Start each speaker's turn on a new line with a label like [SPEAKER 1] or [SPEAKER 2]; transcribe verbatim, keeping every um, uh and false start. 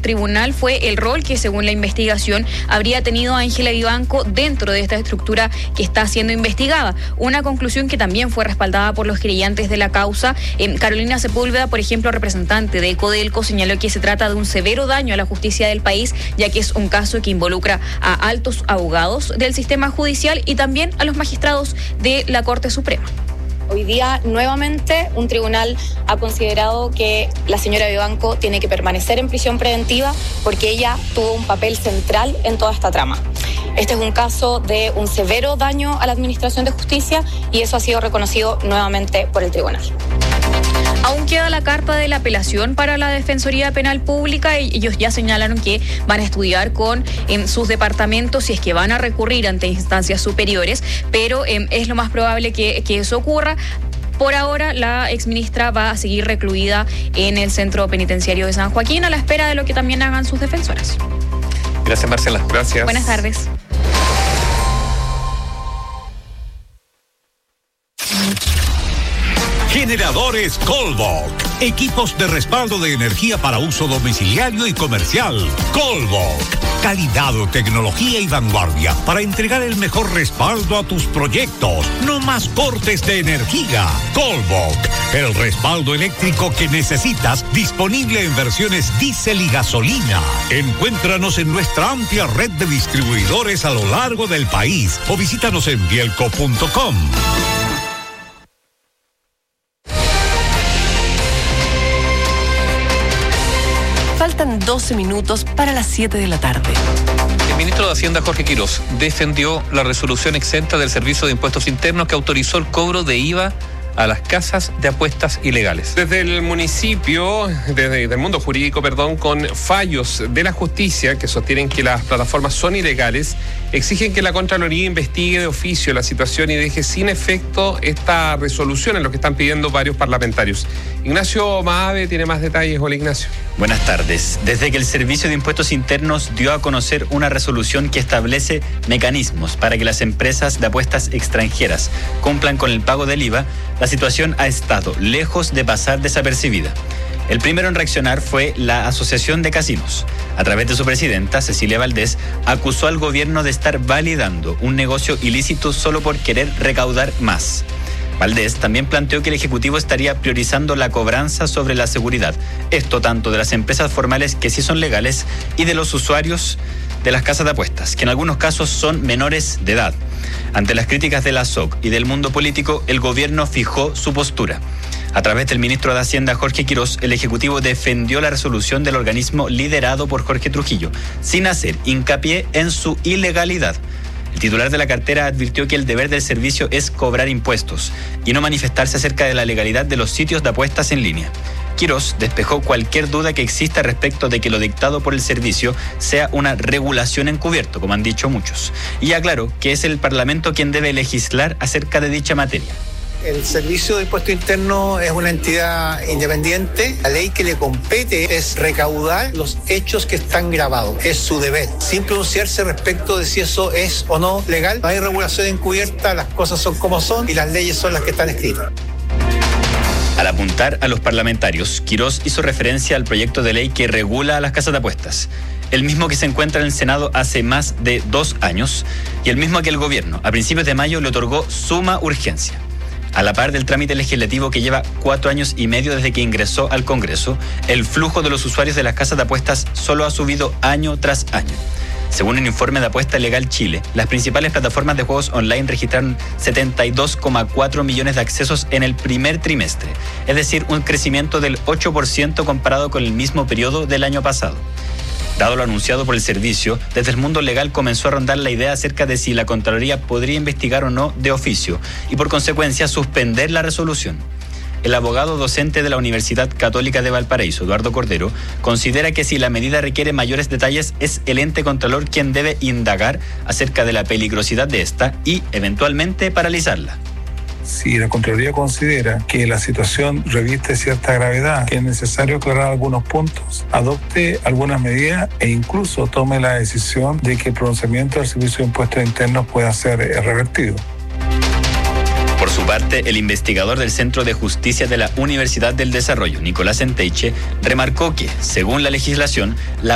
[SPEAKER 1] tribunal fue el rol que, según la investigación, habría tenido Ángela Vivanco dentro de esta estructura que está siendo investigada. Una conclusión que también fue respaldada por los querellantes de la causa. Eh, Carolina Sepúlveda, por ejemplo, representante de Codelco, señaló que se trata de un severo daño a la justicia del país, ya que es un caso que involucra a altos abogados del sistema judicial y también a los magistrados de la Corte Suprema.
[SPEAKER 2] Hoy día, nuevamente, un tribunal ha considerado que la señora Vivanco tiene que permanecer en prisión preventiva porque ella tuvo un papel central en toda esta trama. Este es un caso de un severo daño a la administración de justicia y eso ha sido reconocido nuevamente por el tribunal.
[SPEAKER 1] Aún queda la carta de la apelación para la Defensoría Penal Pública. Ellos ya señalaron que van a estudiar con en sus departamentos si es que van a recurrir ante instancias superiores, pero eh, es lo más probable que, que eso ocurra. Por ahora, la exministra va a seguir recluida en el Centro Penitenciario de San Joaquín a la espera de lo que también hagan sus defensoras.
[SPEAKER 3] Gracias, Marcela. Gracias.
[SPEAKER 1] Buenas tardes.
[SPEAKER 4] Generadores Colbok. Equipos de respaldo de energía para uso domiciliario y comercial. Colbok. Calidad, tecnología y vanguardia para entregar el mejor respaldo a tus proyectos. No más cortes de energía. Colbok. El respaldo eléctrico que necesitas, disponible en versiones diésel y gasolina. Encuéntranos en nuestra amplia red de distribuidores a lo largo del país o visítanos en bielco punto com.
[SPEAKER 5] Faltan doce minutos para las siete de la tarde.
[SPEAKER 3] El ministro de Hacienda, Jorge Quirós, defendió la resolución exenta del Servicio de Impuestos Internos que autorizó el cobro de I V A a las casas de apuestas ilegales. Desde el municipio, desde el mundo jurídico, perdón, con fallos de la justicia que sostienen que las plataformas son ilegales, exigen que la Contraloría investigue de oficio la situación y deje sin efecto esta resolución, en lo que están pidiendo varios parlamentarios. Ignacio Maave tiene más detalles. Hola, Ignacio.
[SPEAKER 6] Buenas tardes. Desde que el Servicio de Impuestos Internos dio a conocer una resolución que establece mecanismos para que las empresas de apuestas extranjeras cumplan con el pago del I V A, la situación ha estado lejos de pasar desapercibida. El primero en reaccionar fue la Asociación de Casinos. A través de su presidenta, Cecilia Valdés, acusó al gobierno de estar validando un negocio ilícito solo por querer recaudar más. Valdés también planteó que el Ejecutivo estaría priorizando la cobranza sobre la seguridad. Esto tanto de las empresas formales que sí son legales y de los usuarios de las casas de apuestas, que en algunos casos son menores de edad. Ante las críticas de la S O C y del mundo político, el gobierno fijó su postura. A través del ministro de Hacienda, Jorge Quirós, el Ejecutivo defendió la resolución del organismo liderado por Jorge Trujillo, sin hacer hincapié en su ilegalidad. El titular de la cartera advirtió que el deber del servicio es cobrar impuestos y no manifestarse acerca de la legalidad de los sitios de apuestas en línea. Quirós despejó cualquier duda que exista respecto de que lo dictado por el servicio sea una regulación encubierto, como han dicho muchos, y aclaró que es el Parlamento quien debe legislar acerca de dicha materia.
[SPEAKER 7] El Servicio de Impuestos Internos es una entidad independiente. La ley que le compete es recaudar los hechos que están grabados. Es su deber. Sin pronunciarse respecto de si eso es o no legal. No hay regulación encubierta, las cosas son como son y las leyes son las que están escritas.
[SPEAKER 6] Al apuntar a los parlamentarios, Quirós hizo referencia al proyecto de ley que regula a las casas de apuestas, el mismo que se encuentra en el Senado hace más de dos años y el mismo que el gobierno, a principios de mayo, le otorgó suma urgencia. A la par del trámite legislativo que lleva cuatro años y medio desde que ingresó al Congreso, el flujo de los usuarios de las casas de apuestas solo ha subido año tras año. Según un informe de Apuesta Legal Chile, las principales plataformas de juegos online registraron setenta y dos coma cuatro millones de accesos en el primer trimestre, es decir, un crecimiento del ocho por ciento comparado con el mismo periodo del año pasado. Dado lo anunciado por el servicio, desde el mundo legal comenzó a rondar la idea acerca de si la Contraloría podría investigar o no de oficio y por consecuencia suspender la resolución. El abogado docente de la Universidad Católica de Valparaíso, Eduardo Cordero, considera que si la medida requiere mayores detalles, es el ente contralor quien debe indagar acerca de la peligrosidad de esta y, eventualmente, paralizarla.
[SPEAKER 8] Si la Contraloría considera que la situación reviste cierta gravedad, que es necesario aclarar algunos puntos, adopte algunas medidas e incluso tome la decisión de que el pronunciamiento del Servicio de Impuestos Internos pueda ser revertido.
[SPEAKER 6] Por su parte, el investigador del Centro de Justicia de la Universidad del Desarrollo, Nicolás Enteiche, remarcó que, según la legislación, la